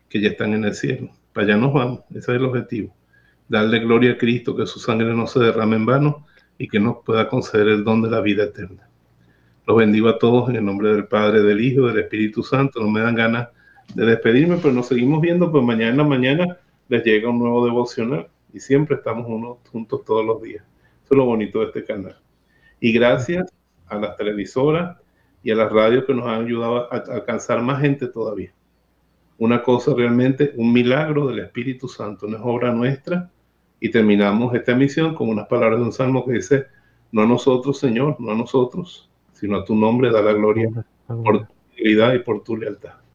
que ya están en el cielo. Para allá nos vamos, ese es el objetivo. Darle gloria a Cristo, que su sangre no se derrame en vano y que nos pueda conceder el don de la vida eterna. Los bendigo a todos en el nombre del Padre, del Hijo, del Espíritu Santo. No me dan ganas de despedirme, pero nos seguimos viendo, pues mañana en la mañana les llega un nuevo devocional y siempre estamos juntos todos los días. Eso es lo bonito de este canal. Y gracias a las televisoras y a las radios que nos han ayudado a alcanzar más gente todavía. Una cosa realmente, un milagro del Espíritu Santo, no es obra nuestra. Y terminamos esta emisión con unas palabras de un salmo que dice: no a nosotros, Señor, no a nosotros, sino a tu nombre da la gloria por tu fidelidad y por tu lealtad.